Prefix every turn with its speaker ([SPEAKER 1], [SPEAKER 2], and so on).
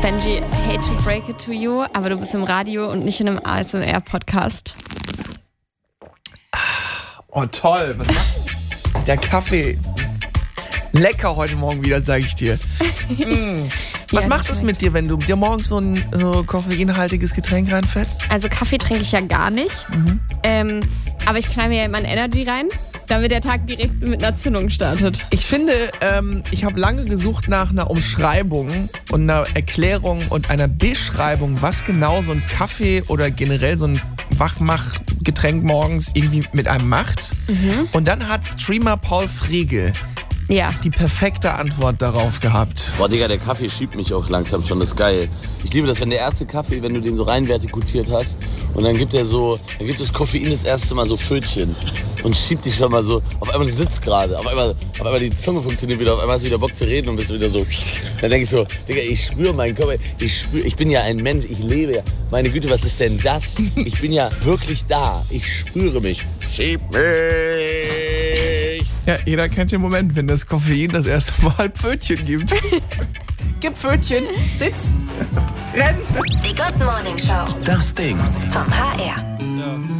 [SPEAKER 1] Benji, hate to break it to you, aber du bist im Radio und nicht in einem ASMR-Podcast.
[SPEAKER 2] Oh, toll. Was macht der Kaffee? Lecker heute Morgen wieder, sage ich dir. Was macht es mit dir, wenn du dir morgens so ein koffeinhaltiges Getränk reinfetzt?
[SPEAKER 1] Also Kaffee trinke ich ja gar nicht, aber ich knall mir ja immer ein Energy rein, damit der Tag direkt mit einer Zündung startet.
[SPEAKER 2] Ich finde, ich habe lange gesucht nach einer Umschreibung und einer Erklärung und einer Beschreibung, was genau so ein Kaffee oder generell so ein Wachmachgetränk morgens irgendwie mit einem macht. Und dann hat Streamer Paul Frege die perfekte Antwort darauf gehabt.
[SPEAKER 3] Boah, Digga, der Kaffee schiebt mich auch langsam schon, das ist geil. Ich liebe das, wenn der erste Kaffee, wenn du den so reinvertikutiert hast und dann gibt das Koffein das erste Mal so Pfötchen und schiebt dich schon mal so, auf einmal du sitzt gerade, auf einmal die Zunge funktioniert wieder, auf einmal hast du wieder Bock zu reden und bist wieder so, dann denke ich so, Digga, ich spüre meinen Körper, ich bin ja ein Mensch, ich lebe ja, meine Güte, was ist denn das? Ich bin ja wirklich da, ich spüre mich, schieb mich.
[SPEAKER 2] Ja, jeder kennt den Moment, wenn das Koffein das erste Mal Pfötchen gibt. Gib Pfötchen, sitz, renn.
[SPEAKER 4] Die Good Morning Show.
[SPEAKER 5] Das Ding.
[SPEAKER 4] Vom HR.